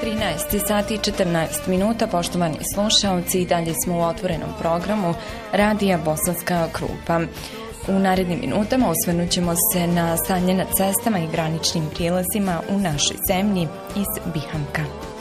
13 sati i 14 minuta, poštovani slušaoci, i dalje smo u otvorenom programu Radija Bosanska Krupa. U narednim minutama osvrnut ćemo se na stanje na cestama i graničnim prijelazima u našoj zemlji iz Bihamka.